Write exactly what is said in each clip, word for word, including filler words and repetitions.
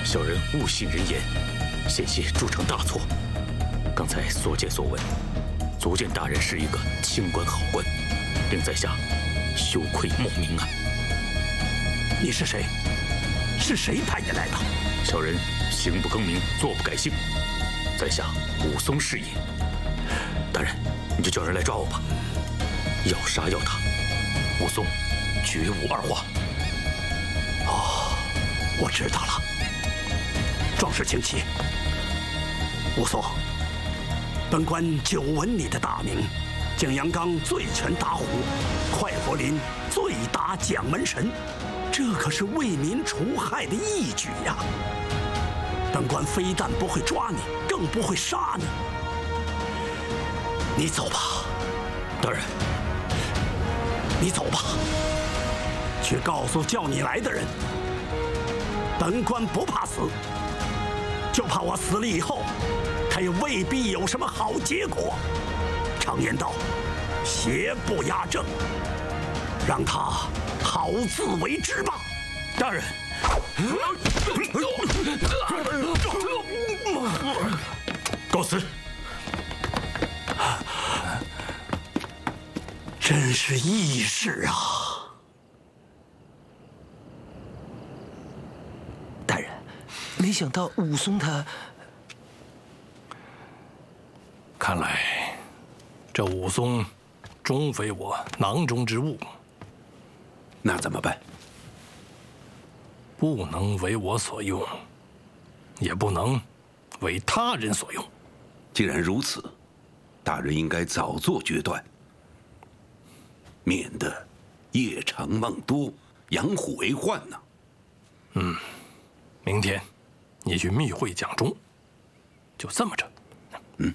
小人误信人言，险些铸成大错。刚才所见所闻，足见大人是一个清官好官，令在下羞愧莫名啊！ 你是谁？是谁派你来的？ 小人行不更名，坐不改姓，在下武松是也。大人，你就叫人来抓我吧。要杀要打，武松绝无二话。 哦，我知道了。壮士请起。武松，本官久闻你的大名，景阳冈醉拳打虎，快活林醉打蒋门神，这可是为民除害的义举呀！本官非但不会抓你，更不会杀你。你走吧， 大人。 你走吧，去告诉叫你来的人，本官不怕死，就怕我死了以后，他也未必有什么好结果。常言道，邪不压正，让他好自为之吧。 大人，告辞。 真是义士啊！ 大人，没想到武松他…… 看来，这武松终非我囊中之物。 那怎么办？ 不能为我所用，也不能为他人所用。 既然如此，大人应该早做决断，免得夜长梦多，养虎为患呢。 嗯，明天你去密会蒋忠，就这么着。 嗯。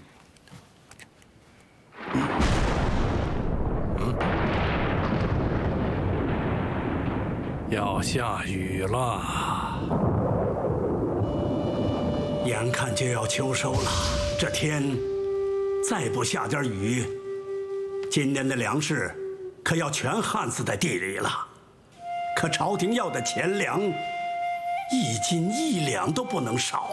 嗯。要下雨了， 眼看就要秋收了，这天再不下点雨，今年的粮食可要全旱死在地里了。可朝廷要的钱粮，一斤一两都不能少。